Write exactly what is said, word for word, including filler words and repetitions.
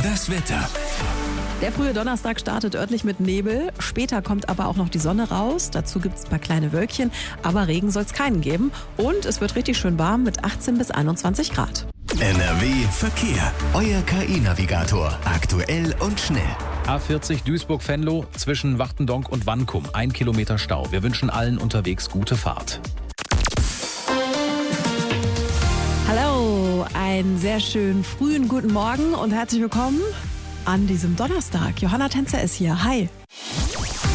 Das Wetter. Der frühe Donnerstag startet örtlich mit Nebel. Später kommt aber auch noch die Sonne raus. Dazu gibt es ein paar kleine Wölkchen. Aber Regen soll es keinen geben. Und es wird richtig schön warm mit achtzehn bis einundzwanzig Grad. N R W Verkehr. Euer K I-Navigator. Aktuell und schnell. A vierzig Duisburg-Venlo zwischen Wachtendonk und Wankum. Ein Kilometer Stau. Wir wünschen allen unterwegs gute Fahrt. Hallo, einen sehr schönen frühen guten Morgen und herzlich willkommen an diesem Donnerstag. Johanna Tänzer ist hier. Hi.